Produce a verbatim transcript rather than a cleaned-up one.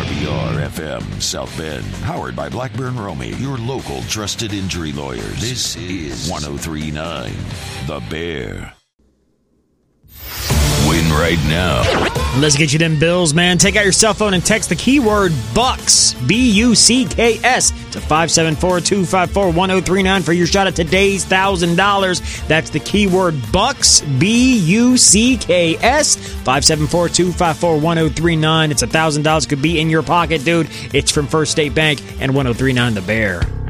R B R F M South Bend, powered by Blackburn Romey, your local trusted injury lawyers. This is one oh three point nine The Bear. Win right now. Let's get you them bills, man. Take out your cell phone and text the keyword BUCKS, B U C K S, to five seven four, two five four, one oh three nine for your shot at today's one thousand dollars. That's the keyword BUCKS, B U C K S, five seven four, two five four, one oh three nine. It's one thousand dollars. Could be in your pocket, dude. It's from First State Bank and one oh three point nine The Bear.